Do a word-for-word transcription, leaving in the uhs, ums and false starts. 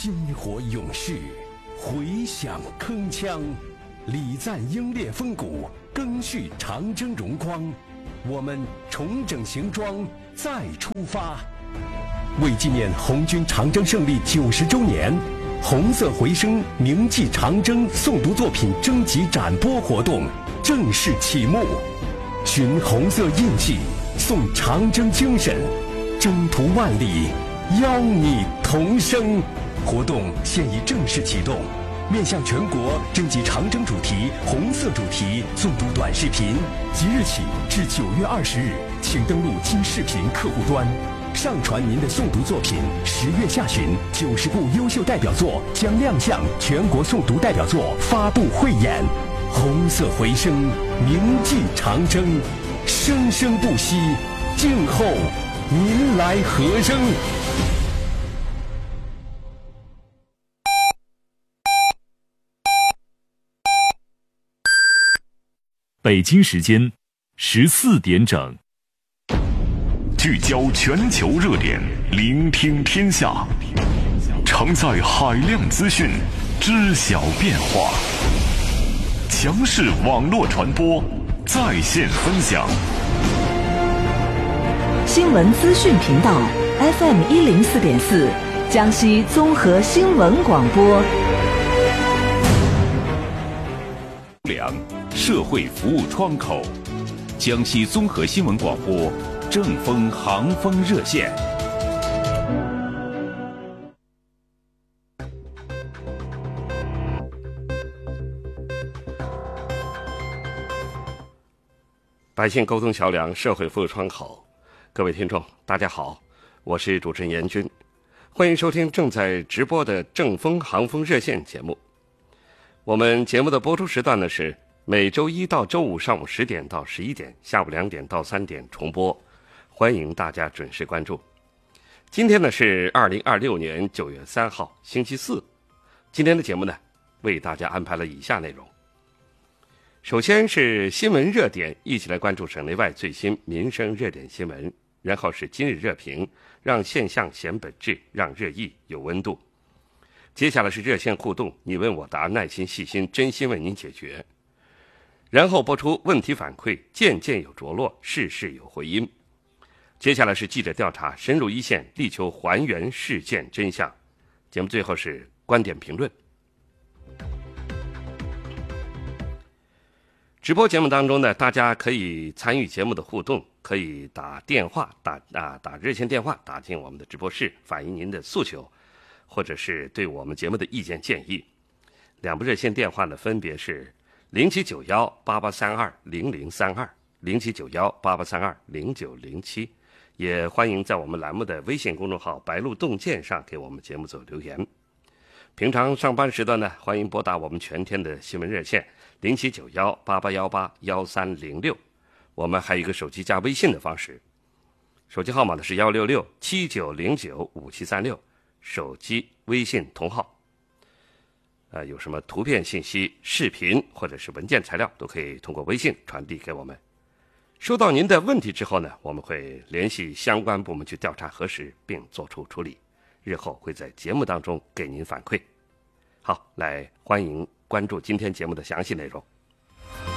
薪火勇士，回响铿锵，礼赞英烈风骨，赓续长征荣光。我们重整行装，再出发。为纪念红军长征胜利九十周年，红色回声铭记长征诵读作品征集展播活动正式启幕。寻红色印记，颂长征精神，征途万里，邀你同声。活动现已正式启动，面向全国征集长征主题、红色主题诵读短视频，即日起至九月二十日，请登录金视频客户端，上传您的诵读作品。十月下旬，九十部优秀代表作将亮相全国诵读代表作发布汇演。红色回声，铭记长征，生生不息，静候您来和声。 北京时间十四点整， 聚焦全球热点，聆听天下，承载海量资讯，知晓变化。强势网络传播，在线分享。 新闻资讯频道 F M 一零四点四，江西综合新闻广播。 良社会服务窗口，江西综合新闻广播正风航风热线。 百姓沟通桥梁，社会服务窗口，各位听众大家好，我是主持人严军，欢迎收听正在直播的正风航风热线节目。我们节目的播出时段呢是每周一到周五上午十点到十一点，下午两点到三点重播，欢迎大家准时关注。今天呢是二零二六年九月三号，星期四。今天的节目呢，为大家安排了以下内容。首先是新闻热点，一起来关注省内外最新民生热点新闻。然后是今日热评，让现象显本质，让热议有温度。接下来是热线互动，你问我答，耐心细心，真心为您解决。然后播出问题反馈，件件有着落，事事有回音。接下来是记者调查，深入一线，力求还原事件真相。节目最后是观点评论。直播节目当中呢，大家可以参与节目的互动，可以打电话打啊打热线电话打进我们的直播室，反映您的诉求，或者是对我们节目的意见建议。两部热线电话呢，分别是零七九幺八八三二零零三二、零七九幺八八三二零九零七，也欢迎在我们栏目的微信公众号“白鹿洞见”上给我们节目做留言。平常上班时段呢，欢迎拨打我们全天的新闻热线零七九幺八八幺八幺三零六。我们还有一个手机加微信的方式，手机号码呢是幺六六七九零九五七三六，手机微信同号。呃，有什么图片信息、视频或者是文件材料，都可以通过微信传递给我们。收到您的问题之后呢，我们会联系相关部门去调查核实，并做出处理。日后会在节目当中给您反馈。好，来欢迎关注今天节目的详细内容。